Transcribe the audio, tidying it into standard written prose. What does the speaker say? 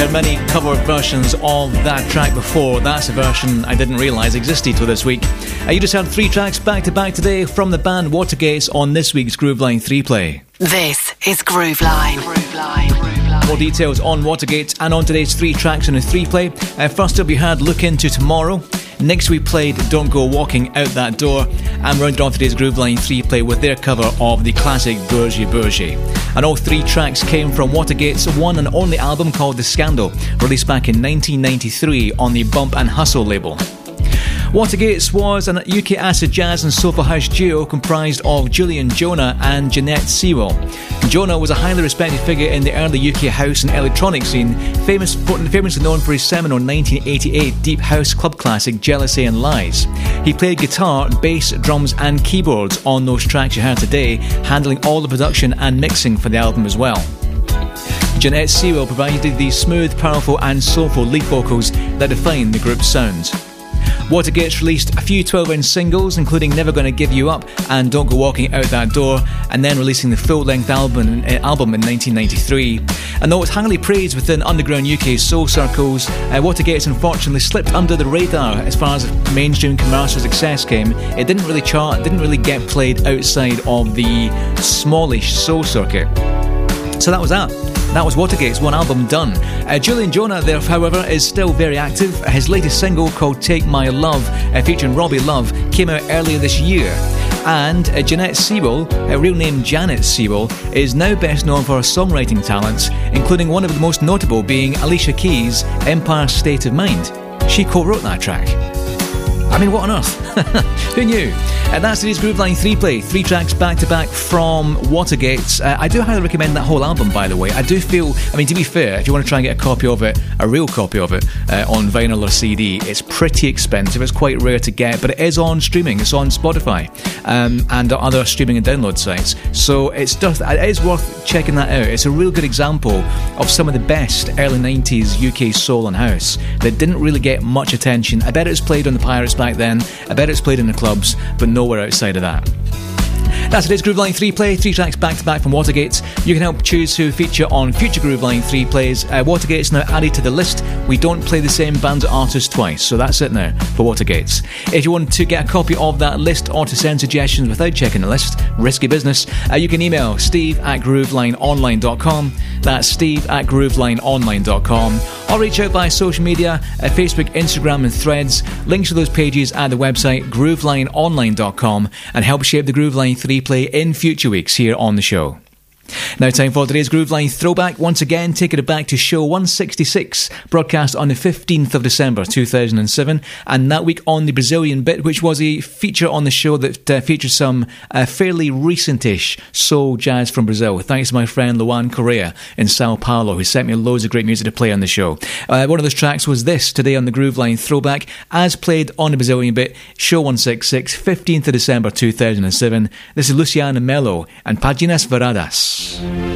heard many cover versions of that track before. That's a version I didn't realise existed till this week. You just heard 3 tracks back to back today from the band Watergates on this week's Grooveline 3 play. This is Grooveline. More details on Watergates and on today's 3 tracks in a 3 play. First up, you had Look Into Tomorrow. Next we played Don't Go Walking Out That Door, and rounded off today's Grooveline 3 play with their cover of the classic Bourgie Bourgie. And all 3 tracks came from Watergate's one and only album called The Scandal, released back in 1993 on the Bump and Hustle label. Watergates was an UK acid jazz and soulful house duo comprised of Julian Jonah and Jeanette Sewell. Jonah was a highly respected figure in the early UK house and electronic scene, famously known for his seminal 1988 deep house club classic Jealousy and Lies. He played guitar, bass, drums and keyboards on those tracks you heard today, handling all the production and mixing for the album as well. Jeanette Sewell provided the smooth, powerful and soulful lead vocals that define the group's sound. Watergates released a few 12-inch singles, including Never Gonna Give You Up and Don't Go Walking Out That Door, and then releasing the full-length album in 1993. And though it's highly praised within underground UK soul circles, Watergates unfortunately slipped under the radar as far as mainstream commercial success came. It didn't really chart, didn't really get played outside of the smallish soul circuit. So that was that. That was Watergate's one album done. Julian Jonah, there, however, is still very active. His latest single, called Take My Love, featuring Robbie Love, came out earlier this year. And Jeanette Sewell, her real name Janet Sewell, is now best known for her songwriting talents, including one of the most notable being Alicia Keys' Empire State of Mind. She co-wrote that track. I mean, what on earth? Who knew? That's today's Grooveline 3 play. 3 tracks back to back from Watergates. I do highly recommend that whole album, by the way. I do feel, I mean, to be fair, if you want to try and get a copy of it, a real copy of it, on vinyl or CD, it's pretty expensive. It's quite rare to get, but it is on streaming. It's on Spotify and other streaming and download sites. So it is worth checking that out. It's a real good example of some of the best early 90s UK soul and house that didn't really get much attention. I bet it was played on the Pirates back then. I bet it's played in the clubs, but nowhere outside of that. That's today's Grooveline 3 play. 3 tracks back to back from Watergates. You can help choose who feature on future Grooveline 3 plays. Watergates now added to the list. We don't play the same band or artist twice, so that's it now for Watergates. If you want to get a copy of that list or to send suggestions without checking the list, risky business, you can email steve@groovelineonline.com. That's steve@groovelineonline.com. Or reach out via social media, Facebook, Instagram and Threads. Links to those pages at the website groovelineonline.com, and help shape the Grooveline 3 play in future weeks here on the show. Now time for today's Grooveline throwback, once again taking it back to show 166, broadcast on the 15th of December 2007, and that week on the Brazilian Bit, which was a feature on the show that featured some fairly recentish soul jazz from Brazil, thanks to my friend Luan Correa in Sao Paulo, who sent me loads of great music to play on the show. One of those tracks was this, today on the Grooveline throwback, as played on the Brazilian Bit, show 166, 15th of December 2007. This is Luciano Melo and Páginas Viradas.